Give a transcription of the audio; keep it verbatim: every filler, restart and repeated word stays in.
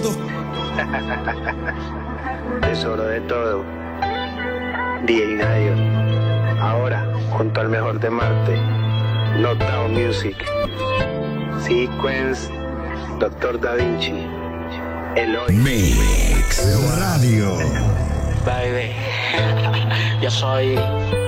todo. Tesoro de todo. D J Nadio. Ahora, junto al mejor de Marte. Knockdown Music. Sequence. Doctor Da Vinci. Eloy. Mix Radio. Baby, yo soy